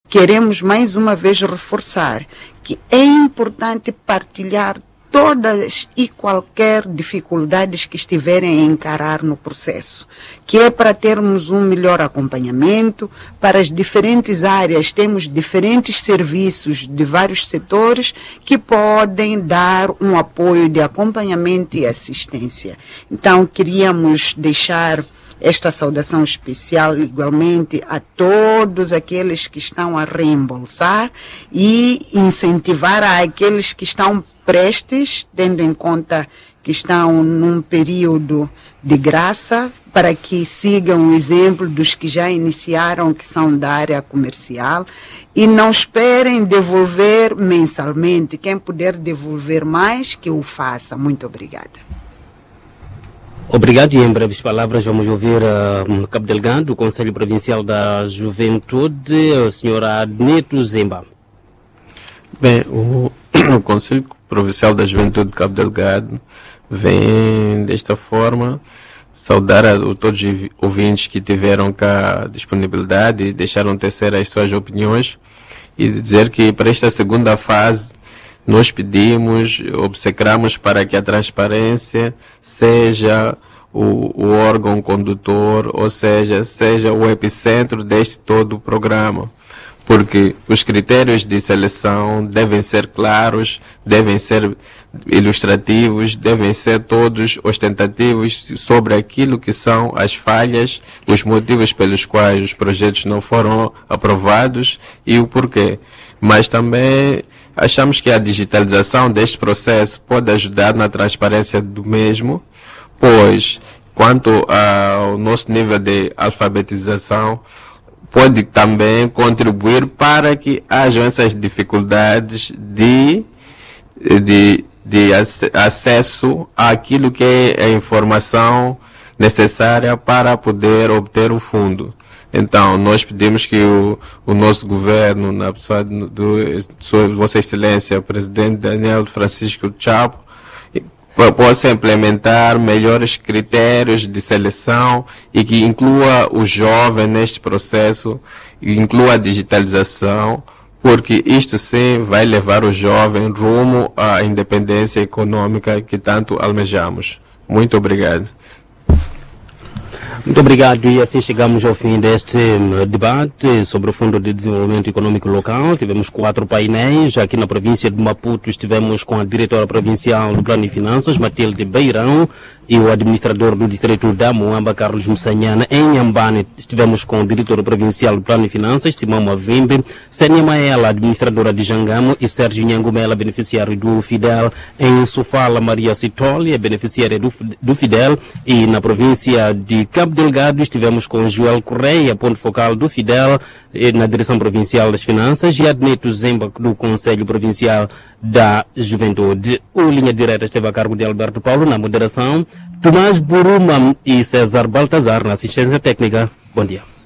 queremos mais uma vez reforçar que é importante partilhar todas e qualquer dificuldades que estiverem a encarar no processo, que é para termos um melhor acompanhamento para as diferentes áreas. Temos diferentes serviços de vários setores que podem dar um apoio de acompanhamento e assistência. Então, queríamos deixar esta saudação especial igualmente a todos aqueles que estão a reembolsar e incentivar aqueles que estão prestes, tendo em conta que estão num período de graça, para que sigam o exemplo dos que já iniciaram, que são da área comercial, e não esperem devolver mensalmente. Quem puder devolver mais, que o faça. Muito obrigada. Obrigado, e em breves palavras vamos ouvir Cabo Delgado, do Conselho Provincial da Juventude, a senhora Adneto Zemba. Bem, o Conselho Provincial da Juventude de Cabo Delgado vem desta forma saudar a todos os ouvintes que tiveram cá disponibilidade e deixaram tecer as suas opiniões e dizer que para esta segunda fase nós pedimos, obcecamos para que a transparência seja o órgão condutor, ou seja o epicentro deste todo o programa. Porque os critérios de seleção devem ser claros, devem ser ilustrativos, devem ser todos ostentativos sobre aquilo que são as falhas, os motivos pelos quais os projetos não foram aprovados e o porquê. Mas também achamos que a digitalização deste processo pode ajudar na transparência do mesmo, pois, quanto ao nosso nível de alfabetização, pode também contribuir para que hajam essas dificuldades de acesso àquilo que é a informação necessária para poder obter o fundo. Então, nós pedimos que o nosso governo, na pessoa de Vossa Excelência, o Presidente Daniel Francisco Chapo, possa implementar melhores critérios de seleção e que inclua o jovem neste processo, inclua a digitalização, porque isto sim vai levar o jovem rumo à independência econômica que tanto almejamos. Muito obrigado. Muito obrigado, e assim chegamos ao fim deste debate sobre o Fundo de Desenvolvimento Econômico Local. Tivemos 4 painéis. Aqui na província de Maputo estivemos com a diretora provincial do Plano de Finanças, Matilde Beirão, e o administrador do distrito da Moamba, Carlos Mussanhana. Em Nhambane estivemos com o diretor provincial do Plano de Finanças, Simão Mavimbe, Sênia Maela, administradora de Jangamo, e Sérgio Nhangumela, beneficiário do Fidel. Em Sofala, Maria Citoli, beneficiária do Fidel. E na província de Cabo Delgado estivemos com Joel Correia, ponto focal do Fidel, na direção provincial das Finanças, e Adneto Zemba, do Conselho Provincial da Juventude. O Linha Direta esteve a cargo de Alberto Paulo na moderação, Tomás Buruma e César Baltazar na assistência técnica. Bom dia.